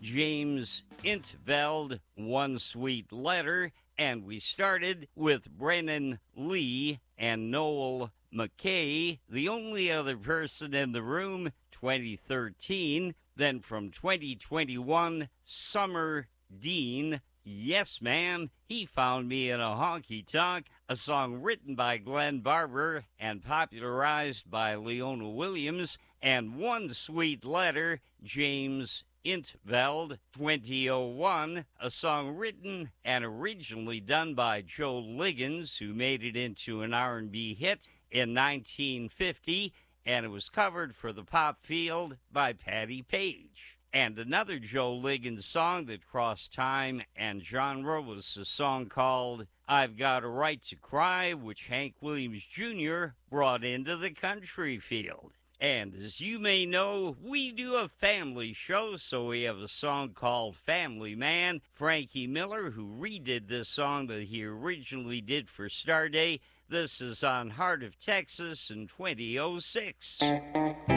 James Intveld, One Sweet Letter, and we started with Brennan Lee and Noel McKay, The Only Other Person in the Room, 2013. Then from 2021, Summer Dean, Yes Ma'am, He Found Me in a Honky Tonk, a song written by Glenn Barber and popularized by Leona Williams. And One Sweet Letter, James Intveld, 2001, a song written and originally done by Joe Liggins, who made it into an R&B hit in 1950, and it was covered for the pop field by Patti Page. And another Joe Liggins song that crossed time and genre was a song called I've Got a Right to Cry, which Hank Williams Jr. brought into the country field. And as you may know, we do a family show, so we have a song called Family Man. Frankie Miller, who redid this song that he originally did for Starday. This is on Heart of Texas in 2006.